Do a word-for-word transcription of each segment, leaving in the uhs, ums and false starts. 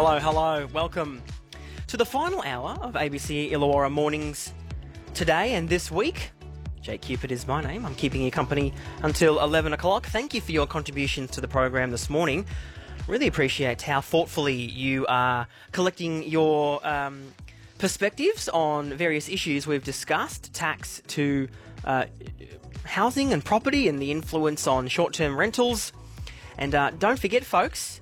Hello, hello. Welcome to the final hour of A B C Illawarra Mornings today and this week. Jake Cupid is my name. I'm keeping you company until eleven o'clock. Thank you for your contributions to the program this morning. Really appreciate how thoughtfully you are collecting your um, perspectives on various issues we've discussed, tax to uh, housing and property and the influence on short-term rentals. And uh, don't forget, folks,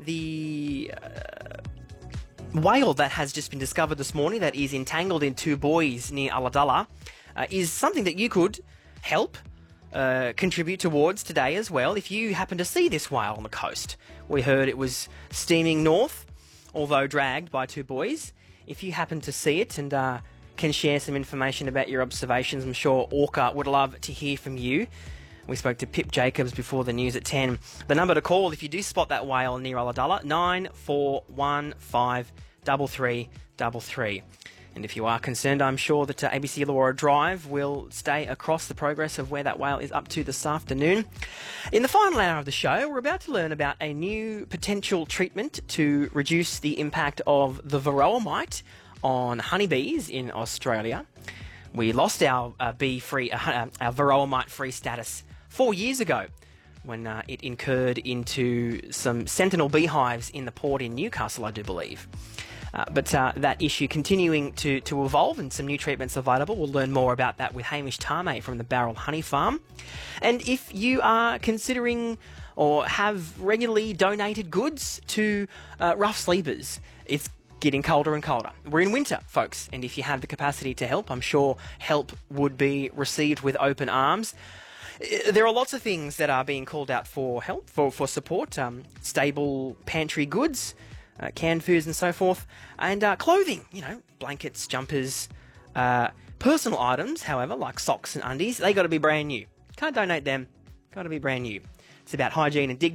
the uh, whale that has just been discovered this morning that is entangled in two buoys near Ulladulla uh, is something that you could help uh, contribute towards today as well if you happen to see this whale on the coast. We heard it was steaming north, although dragged by two buoys. If you happen to see it and uh, can share some information about your observations, I'm sure Orca would love to hear from you. We spoke to Pip Jacobs before the news at ten. The number to call if you do spot that whale near Ulladulla, nine four one five three three three three. And if you are concerned, I'm sure that uh, A B C Illawarra Drive will stay across the progress of where that whale is up to this afternoon. In the final hour of the show, we're about to learn about a new potential treatment to reduce the impact of the varroa mite on honeybees in Australia. We lost our uh, bee-free, uh, our varroa mite-free status four years ago when uh, it incurred into some sentinel beehives in the port in Newcastle, I do believe. Uh, but uh, that issue continuing to, to evolve and some new treatments available. We'll learn more about that with Hamish Tame from the Barrel Honey Farm. And if you are considering or have regularly donated goods to uh, rough sleepers, it's getting colder and colder. We're in winter, folks, and if you have the capacity to help, I'm sure help would be received with open arms. There are lots of things that are being called out for help, for, for support, um, stable pantry goods, uh, canned foods and so forth, and uh, clothing, you know, blankets, jumpers, uh, personal items, however, like socks and undies, they got to be brand new. Can't donate them, got to be brand new. It's about hygiene and dignity.